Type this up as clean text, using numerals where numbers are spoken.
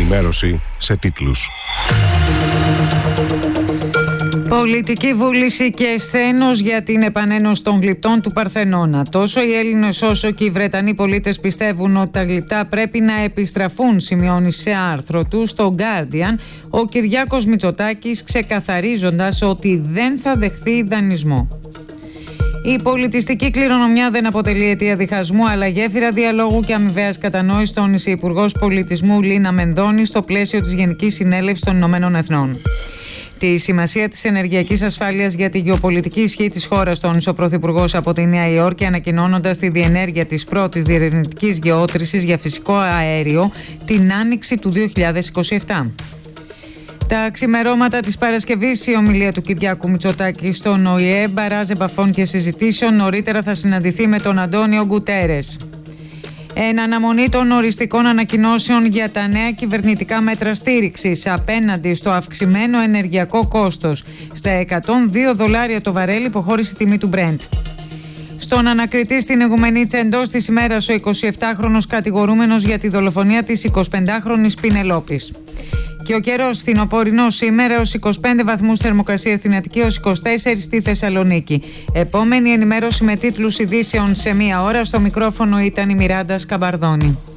ενημέρωση σε τίτλους. Πολιτική βούληση και σθένος για την επανένωση των γλυπτών του Παρθενώνα. Τόσο οι Έλληνες όσο και οι Βρετανοί πολίτες πιστεύουν ότι τα γλυπτά πρέπει να επιστραφούν, σημειώνει σε άρθρο του στο Guardian ο Κυριάκος Μητσοτάκης, ξεκαθαρίζοντας ότι δεν θα δεχθεί δανεισμό. Η πολιτιστική κληρονομιά δεν αποτελεί αιτία διχασμού, αλλά γέφυρα διαλόγου και αμοιβαίας κατανόησης, τόνισε η Υπουργός Πολιτισμού Λίνα Μενδώνη στο πλαίσιο της Γενικής Συνέλευσης των Ηνωμένων Εθνών. Τη σημασία της ενεργειακής ασφάλειας για τη γεωπολιτική ισχύ της χώρας τόνισε ο Πρωθυπουργός από τη Νέα Υόρκη, ανακοινώνοντας τη διενέργεια της πρώτης διερευνητικής γεώτρησης για φυσικό αέριο την άνοιξη του 2027. Τα ξημερώματα της Παρασκευής, η ομιλία του Κυριάκου Μητσοτάκη στον ΟΗΕ, μπαράζ επαφών και συζητήσεων. Νωρίτερα θα συναντηθεί με τον Αντώνιο Γκουτέρες. Εν αναμονή των οριστικών ανακοινώσεων για τα νέα κυβερνητικά μέτρα στήριξης απέναντι στο αυξημένο ενεργειακό κόστος, στα $102 το βαρέλι υποχώρησε η τιμή του Brent. Στον ανακριτή στην Αιγουμενίτσα εντός της ημέρας, ο 27χρονος κατηγορούμενος για τη δολοφονία της 25χρονης Πινελόπης. Και ο καιρός φθινοπορεινός σήμερα, ως 25 βαθμούς θερμοκρασία στην Αττική, ως 24 στη Θεσσαλονίκη. Επόμενη ενημέρωση με τίτλους ειδήσεων σε μία ώρα. Στο μικρόφωνο ήταν η Μιράντα Σκαμπαρδόνη.